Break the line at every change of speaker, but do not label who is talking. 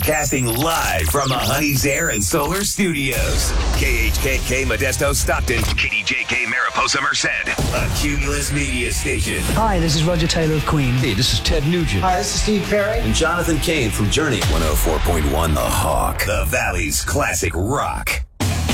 Casting live from the Honey's Air and Solar Studios. KHKK Modesto Stockton. KDJK Mariposa Merced. A Cumulus Media Station.
Hi, this is Roger Taylor of Queen.
Hey, this is Ted Nugent.
Hi, this is Steve Perry.
And Jonathan Cain from Journey.
104.1 The Hawk. The Valley's classic rock.